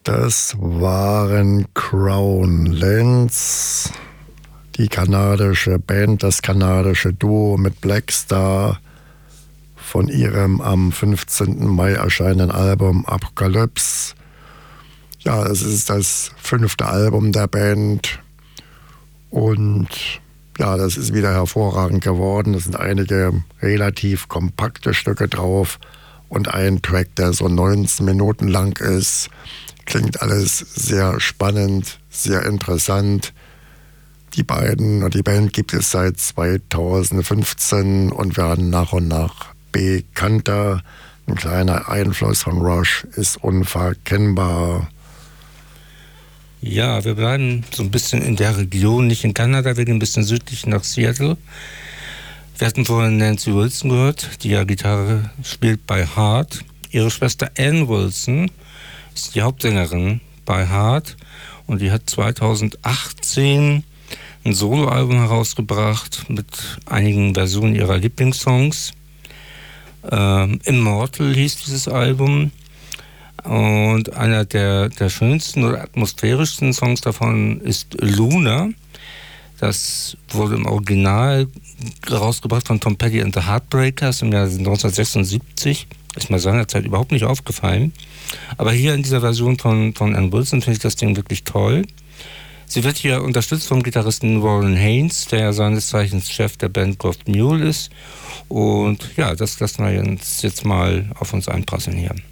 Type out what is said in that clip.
Das waren Crown Lands, die kanadische Band, das kanadische Duo mit Blackstar von ihrem am 15. Mai erscheinenden Album Apocalypse. Ja, es ist das 5. Album der Band und ja, das ist wieder hervorragend geworden. Es sind einige relativ kompakte Stücke drauf und ein Track, der so 19 Minuten lang ist. Klingt alles sehr spannend, sehr interessant. Die beiden und die Band gibt es seit 2015 und werden nach und nach bekannter. Ein kleiner Einfluss von Rush ist unverkennbar. Ja, wir bleiben so ein bisschen in der Region, nicht in Kanada, wir gehen ein bisschen südlich nach Seattle. Wir hatten vorhin Nancy Wilson gehört, die ja Gitarre spielt bei Heart. Ihre Schwester Ann Wilson ist die Hauptsängerin bei Heart und die hat 2018 ein Soloalbum herausgebracht mit einigen Versionen ihrer Lieblingssongs. Immortal hieß dieses Album und einer der schönsten oder atmosphärischsten Songs davon ist Luna. Das wurde im Original rausgebracht von Tom Petty and the Heartbreakers im Jahr 1976. Ist mir seinerzeit überhaupt nicht aufgefallen. Aber hier in dieser Version von Ann Wilson finde ich das Ding wirklich toll. Sie wird hier unterstützt vom Gitarristen Warren Haynes, der ja seines Zeichens Chef der Band Gold Mule ist. Und ja, das lassen wir jetzt mal auf uns einprasseln hier.